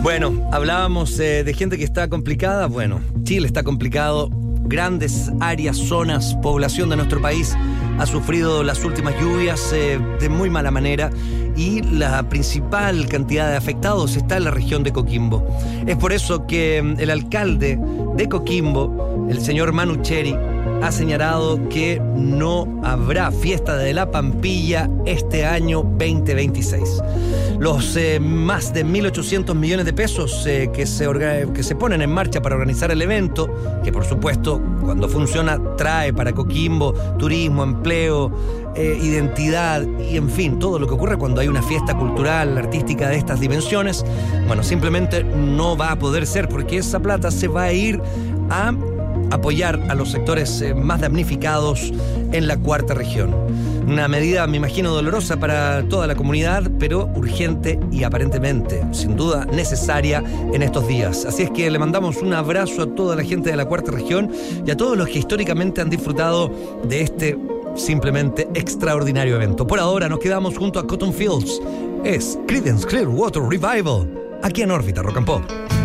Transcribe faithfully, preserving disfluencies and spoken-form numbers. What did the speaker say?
Bueno, hablábamos eh, de gente que está complicada. Bueno, Chile está complicado. Grandes áreas, zonas, población de nuestro país ha sufrido las últimas lluvias eh, de muy mala manera y la principal cantidad de afectados está en la región de Coquimbo. Es por eso que el alcalde de Coquimbo, el señor Manu Cheri, ha señalado que no habrá fiesta de la Pampilla este año veinte veintiséis. Los eh, más de mil ochocientos millones de pesos eh, que, se orga- que se ponen en marcha para organizar el evento, que por supuesto cuando funciona trae para Coquimbo turismo, empleo, eh, identidad y en fin, todo lo que ocurre cuando hay una fiesta cultural, artística de estas dimensiones, bueno, simplemente no va a poder ser porque esa plata se va a ir a apoyar a los sectores eh, más damnificados en la cuarta región. Una medida, me imagino, dolorosa para toda la comunidad, pero urgente y aparentemente, sin duda, necesaria en estos días. Así es que le mandamos un abrazo a toda la gente de la cuarta región y a todos los que históricamente han disfrutado de este simplemente extraordinario evento. Por ahora nos quedamos junto a Cotton Fields. Es Creedence Clearwater Revival, aquí en Órbita Rock and Pop.